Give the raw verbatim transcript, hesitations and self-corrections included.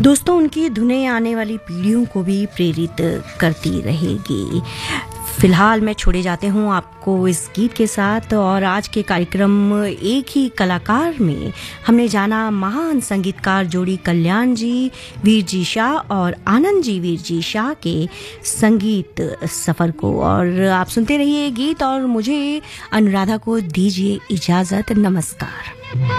दोस्तों, उनकी धुनें आने वाली पीढ़ियों को भी प्रेरित करती रहेगी। फिलहाल मैं छोड़े जाते हूँ आपको इस गीत के साथ। और आज के कार्यक्रम एक ही कलाकार में हमने जाना महान संगीतकार जोड़ी कल्याण जी वीर जी शाह और आनंद जी वीर जी शाह के संगीत सफ़र को। और आप सुनते रहिए गीत और मुझे अनुराधा को दीजिए इजाज़त। नमस्कार।